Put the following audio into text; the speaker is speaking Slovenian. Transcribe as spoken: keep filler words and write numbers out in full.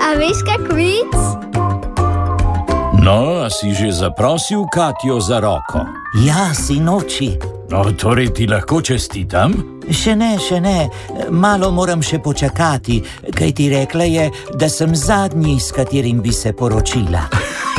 A veš kak vic? No, a si že zaprosil Katjo za roko? Ja, sinoči. No, torej ti lahko čestitam? Še ne, še ne. Malo moram še počakati, kaj ti rekla je, da sem zadnji, s katerim bi se poročila.